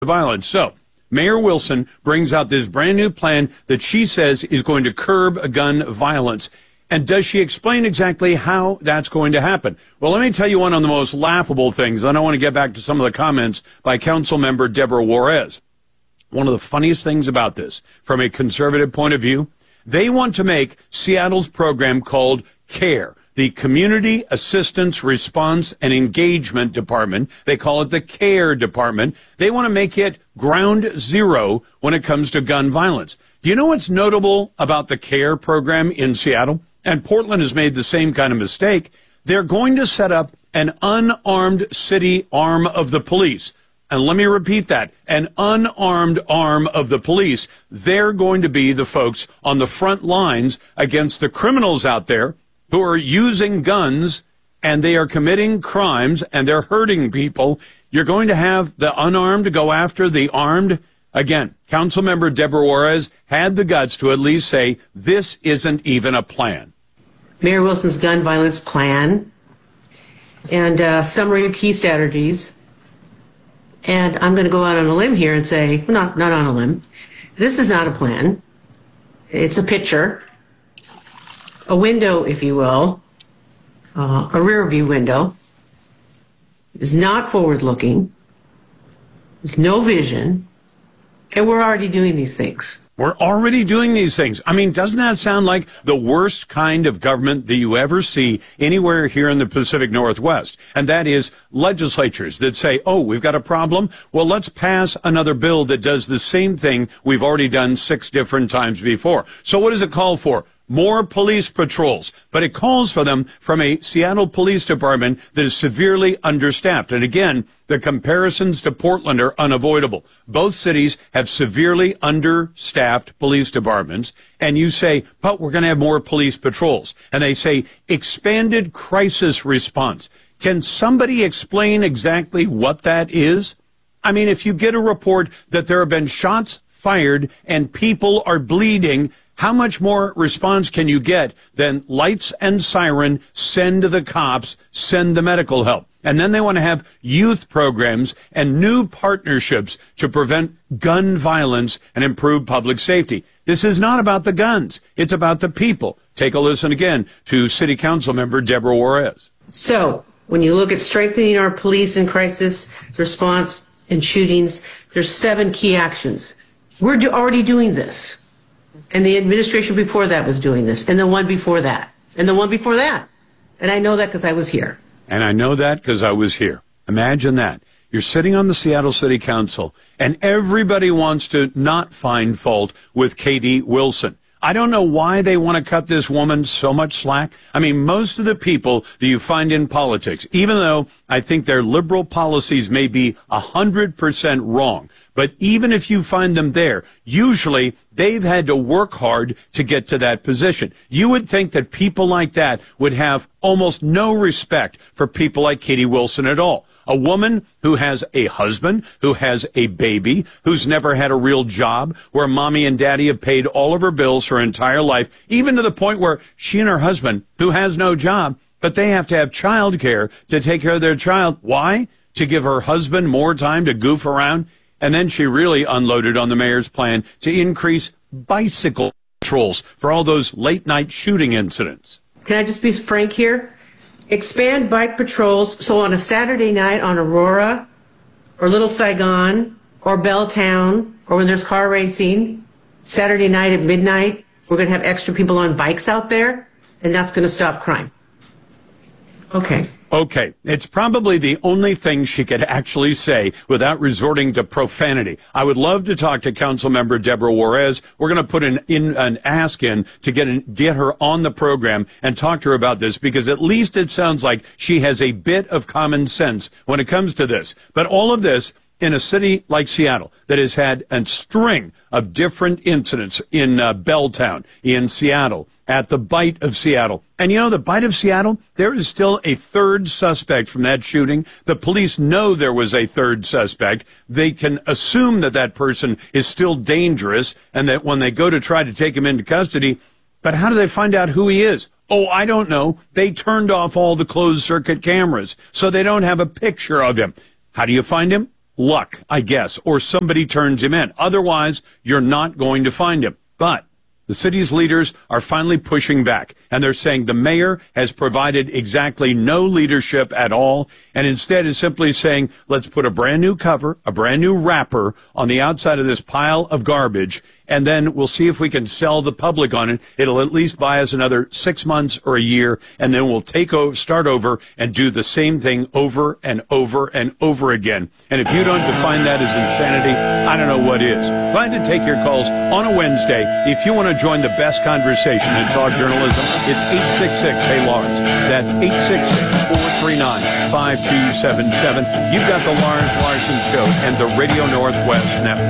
violence. So Mayor Wilson brings out this brand new plan that she says is going to curb gun violence. And does she explain exactly how that's going to happen? Well, let me tell you one of the most laughable things. Then I want to get back to some of the comments by Council Member Deborah Juarez. One of the funniest things about this, from a conservative point of view, they want to make Seattle's program called CARE, the Community Assistance Response and Engagement Department. They call it the CARE Department. They want to make it ground zero when it comes to gun violence. Do you know what's notable about the CARE program in Seattle? And Portland has made the same kind of mistake. They're going to set up an unarmed city arm of the police. And let me repeat that, an unarmed arm of the police. They're going to be the folks on the front lines against the criminals out there who are using guns, and they are committing crimes, and they're hurting people. You're going to have the unarmed go after the armed. Again, Councilmember Deborah Juarez had the guts to at least say, this isn't even a plan. Mayor Wilson's gun violence plan and summary of key strategies. And I'm going to go out on a limb here and say, not on a limb, this is not a plan. It's a picture, a window, if you will, a rear view window. It's not forward looking. There's no vision. And we're already doing these things. We're already doing these things. I mean, doesn't that sound like the worst kind of government that you ever see anywhere here in the Pacific Northwest? And that is legislatures that say, oh, we've got a problem. Well, let's pass another bill that does the same thing we've already done 6 different times before. So what does it call for? More police patrols, but it calls for them from a Seattle Police Department that is severely understaffed. And again, the comparisons to Portland are unavoidable. Both cities have severely understaffed police departments, and you say, but we're going to have more police patrols. And they say, expanded crisis response. Can somebody explain exactly what that is? I mean, if you get a report that there have been shots fired and people are bleeding, how much more response can you get than lights and siren, send the cops, send the medical help? And then they want to have youth programs and new partnerships to prevent gun violence and improve public safety. This is not about the guns. It's about the people. Take a listen again to City Council member Deborah Juarez. So when you look at strengthening our police in crisis response and shootings, there's 7 key actions. We're already doing this. And the administration before that was doing this, and the one before that, and the one before that. And I know that because I was here. And I know that because I was here. Imagine that. You're sitting on the Seattle City Council, and everybody wants to not find fault with Katie Wilson. I don't know why they want to cut this woman so much slack. I mean, most of the people that you find in politics, even though I think their liberal policies may be 100% wrong, but even if you find them there, usually they've had to work hard to get to that position. You would think that people like that would have almost no respect for people like Katie Wilson at all. A woman who has a husband, who has a baby, who's never had a real job, where mommy and daddy have paid all of her bills her entire life, even to the point where she and her husband, who has no job, but they have to have child care to take care of their child. Why? To give her husband more time to goof around. And then she really unloaded on the mayor's plan to increase bicycle patrols for all those late-night shooting incidents. Can I just be frank here? Expand bike patrols so on a Saturday night on Aurora or Little Saigon or Belltown or when there's car racing, Saturday night at midnight, we're going to have extra people on bikes out there, and that's going to stop crime. Okay. It's probably the only thing she could actually say without resorting to profanity. I would love to talk to Councilmember Deborah Juarez. We're going to put an ask in to get her on the program and talk to her about this, because at least it sounds like she has a bit of common sense when it comes to this. But all of this in a city like Seattle that has had a string of different incidents in Belltown, in Seattle, at the Bite of Seattle. And you know, the Bite of Seattle, there is still a third suspect from that shooting. The police know there was a third suspect. They can assume that that person is still dangerous and that when they go to try to take him into custody, but how do they find out who he is? Oh, I don't know. They turned off all the closed circuit cameras, so they don't have a picture of him. How do you find him? luck, I guess, or somebody turns him in. Otherwise, you're not going to find him. But the city's leaders are finally pushing back, and they're saying the mayor has provided exactly no leadership at all, and instead is simply saying, let's put a brand new cover, a brand new wrapper on the outside of this pile of garbage, and then we'll see if we can sell the public on it. It'll at least buy us another 6 months or a year, and then we'll start over and do the same thing over and over and over again. And if you don't define that as insanity, I don't know what is. Glad to take your calls on a Wednesday. If you want to join the best conversation in talk journalism, it's 866-HEY-LARS. That's 866-439-5277. You've got the Lars Larson Show and the Radio Northwest Network.